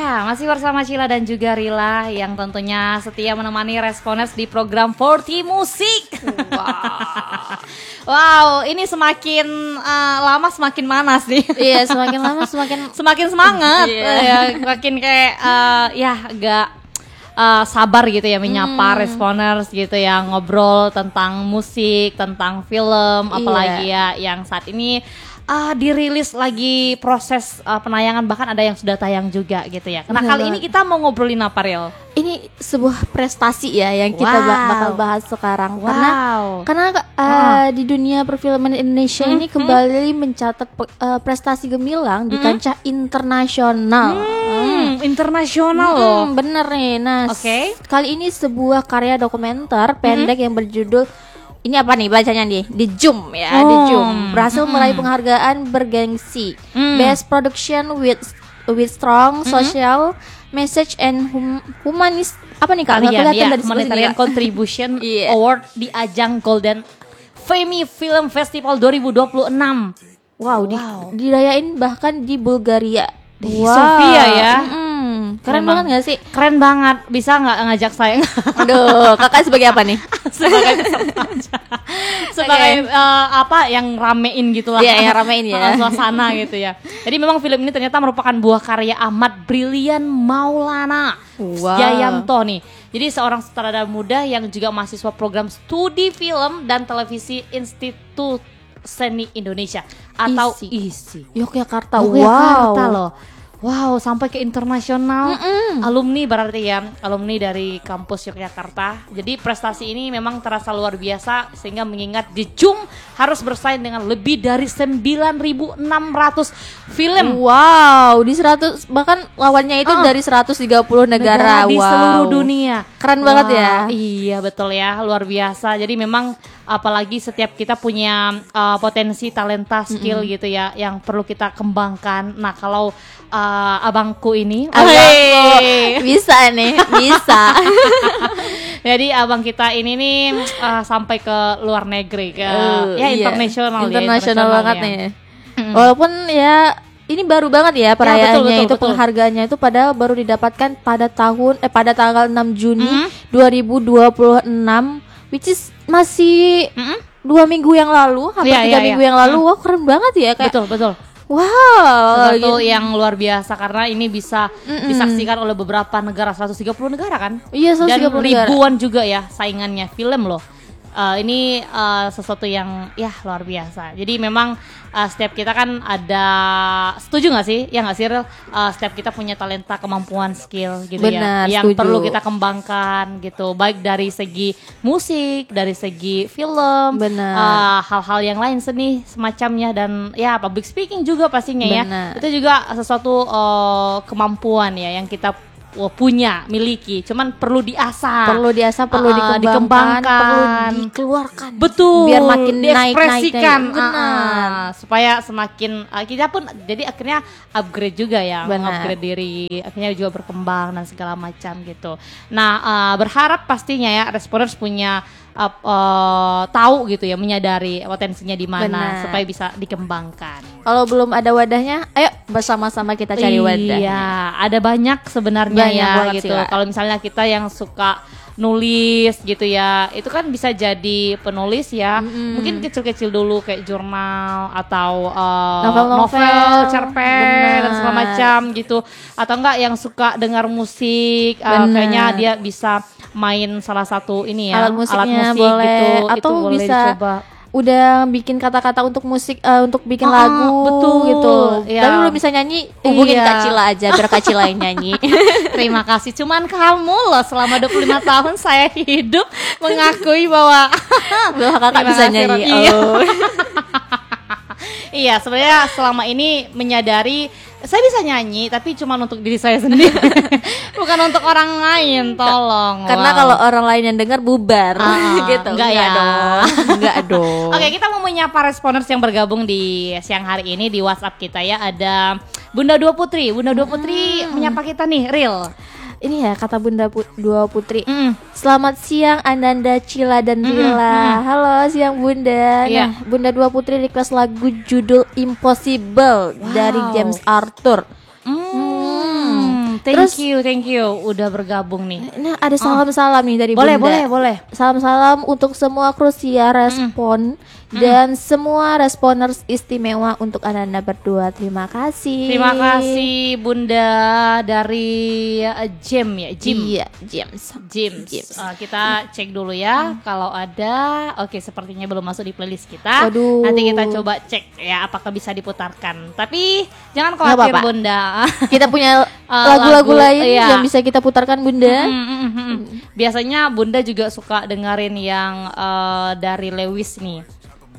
Ya, masih bersama Cila dan juga Rila yang tentunya setia menemani Responers di program 40 Musik. Wow, ini semakin lama semakin manas nih. Iya, semakin lama semakin semangat. Ya, makin kayak agak sabar gitu ya menyapa Responers gitu ya, ngobrol tentang musik, tentang film, apalagi ya yang saat ini dirilis lagi proses penayangan, bahkan ada yang sudah tayang juga gitu ya. Nah, kali ini kita mau ngobrolin apa, Ril? Ini sebuah prestasi ya yang kita bakal bahas sekarang. Karena di dunia perfilman Indonesia ini kembali mencatat prestasi gemilang di kancah internasional. Internasional loh. Bener nih. Nah, kali ini sebuah karya dokumenter pendek yang berjudul, ini apa nih bacanya nih? The Jum ya, The Jum berhasil meraih penghargaan bergengsi Best Production with strong social message and humanist. Apa nih Kak? Humanitarian Contribution Award di ajang Golden Femi Film Festival 2026. Wow. Dirayain bahkan di Bulgaria. Di Sofia ya. Keren banget gak sih? Keren banget. Bisa gak ngajak saya? Aduh, kakak sebagai apa nih? Sebagai peserta aja. Sebagai apa yang ramein gitu lah. Iya, yang ramein ya. Suasana gitu ya. Jadi memang film ini ternyata merupakan buah karya amat brilian Maulana Jayanto nih. Jadi seorang sutradara muda yang juga mahasiswa program studi film dan televisi Institut Seni Indonesia atau ISI. Yogyakarta loh. Wow, sampai ke internasional. Alumni berarti ya, alumni dari kampus Yogyakarta. Jadi prestasi ini memang terasa luar biasa sehingga mengingat The Jum harus bersaing dengan lebih dari 9.600 film. Wow, di 100 bahkan lawannya itu dari 130 negara di seluruh dunia. Keren banget ya. Iya, betul ya, luar biasa. Jadi memang apalagi setiap kita punya potensi, talenta, skill gitu ya yang perlu kita kembangkan. Nah, kalau abangku ini bisa. Jadi abang kita ini nih sampai ke luar negeri ke internasional banget nih. Walaupun ya ini baru banget ya perayaannya, betul. Penghargaannya itu padahal baru didapatkan pada tanggal 6 Juni 2026, which is masih 2 minggu yang lalu, hampir 3 minggu yang lalu. Wah, keren banget ya kayak. Betul. Wow, sesuatu yang luar biasa karena ini bisa disaksikan oleh beberapa negara, 130 negara kan? Iya, 130 dan negara. Ribuan juga ya saingannya film loh. Ini sesuatu yang luar biasa. Jadi memang setiap kita kan ada, setuju nggak sih? Ya nggak sih, setiap kita punya talenta, kemampuan, skill gitu. Benar, ya. Yang setuju. perlu kita kembangkan gitu. Baik dari segi musik, dari segi film, hal-hal yang lain, seni semacamnya, dan ya public speaking juga pastinya ya. Itu juga sesuatu kemampuan ya yang kita miliki, cuman perlu diasah, perlu dikembangkan, perlu dikeluarkan, betul, biar makin diekspresikan, naik. Supaya semakin kita pun jadi akhirnya upgrade juga ya, upgrade diri, akhirnya juga berkembang dan segala macam gitu. Nah, berharap pastinya ya Responers punya tahu gitu ya, menyadari potensinya di mana supaya bisa dikembangkan. Kalau belum ada wadahnya, ayo bersama-sama kita cari wadah. Iya, ada banyak sebenarnya gitu. Kalau misalnya kita yang suka nulis gitu ya, itu kan bisa jadi penulis ya. Mungkin kecil-kecil dulu kayak jurnal atau novel, cerpen dan segala macam gitu. Atau enggak yang suka dengar musik, kayaknya dia bisa main salah satu ini ya, alat musik boleh, gitu. Atau itu boleh bisa dicoba. Udah bikin kata-kata untuk musik, untuk bikin lagu, betul gitu. Ya. Tapi belum bisa nyanyi, hubungin Kak Cila aja biar Kak Cila yang nyanyi. Terima kasih. Cuman kamu loh selama 25 tahun saya hidup mengakui bahwa kakak bisa nyanyi. Iya, sebenarnya selama ini menyadari saya bisa nyanyi, tapi cuma untuk diri saya sendiri, bukan untuk orang lain. Tolong. Karena kalau orang lain yang dengar bubar, gitu. Enggak dong. Oke, kita mau menyapa Responers yang bergabung di siang hari ini di WhatsApp kita ya. Ada Bunda Dua Putri. Bunda Dua Putri menyapa kita nih, Ril. Ini ya kata Bunda Dua Putri. Selamat siang Ananda, Cila dan Rila. Halo siang Bunda. Nah, Bunda Dua Putri request lagu judul Impossible dari James Arthur. Thank you udah bergabung nih. Nah, ada salam-salam nih dari boleh, Bunda. Boleh. Salam-salam untuk semua Krusia respon dan semua responers istimewa untuk Anda berdua. Terima kasih. Terima kasih Bunda dari Jim ya, Jim. Iya, James. Kita cek dulu ya kalau ada. Oke, sepertinya belum masuk di playlist kita. Waduh. Nanti kita coba cek ya apakah bisa diputarkan. Tapi jangan khawatir Bunda. Kita punya lagu-lagu lain yang bisa kita putarkan Bunda. Biasanya Bunda juga suka dengerin yang dari Lewis nih.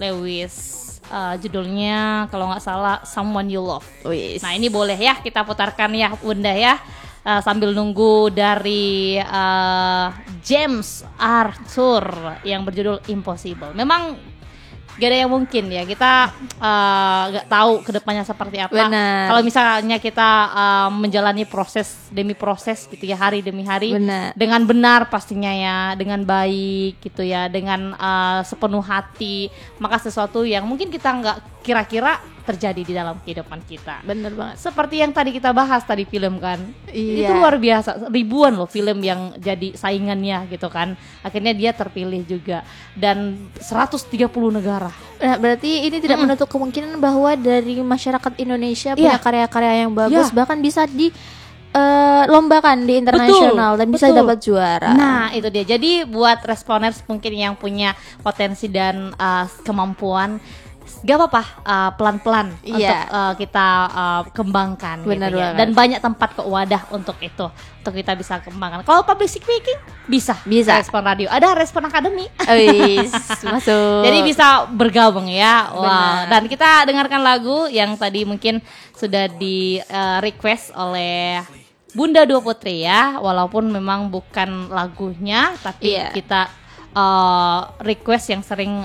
Judulnya kalau nggak salah Someone You Love. Nah ini boleh ya kita putarkan ya Bunda ya, sambil nunggu dari James Arthur yang berjudul Impossible. Memang gak ada yang mungkin ya, kita gak tahu kedepannya seperti apa. Kalau misalnya kita menjalani proses demi proses gitu ya, hari demi hari. Dengan benar pastinya ya, dengan baik gitu ya, dengan sepenuh hati, maka sesuatu yang mungkin kita gak kira-kira terjadi di dalam kehidupan kita. Bener banget. Seperti yang tadi kita bahas tadi film kan. Itu luar biasa, ribuan loh film yang jadi saingannya gitu kan. Akhirnya dia terpilih juga dan 130 negara. Nah, berarti ini tidak menutup kemungkinan bahwa dari masyarakat Indonesia punya karya-karya yang bagus, bahkan bisa di lombakan di internasional dan bisa dapat juara. Nah itu dia. Jadi buat responers mungkin yang punya potensi dan kemampuan, gak apa-apa, pelan-pelan untuk kita kembangkan gitu ya. Dan banyak tempat wadah untuk itu, untuk kita bisa kembangkan. Kalau public speaking bisa. Respon radio, ada Respon Academy. Masuk. Jadi bisa bergabung ya. Wow. Dan kita dengarkan lagu yang tadi mungkin sudah di request oleh Bunda Dua Putri ya. Walaupun memang bukan lagunya, tapi kita request yang sering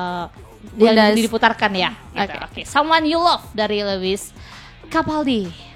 yang diputarkan ya. Oke. Someone You Love dari Lewis Capaldi.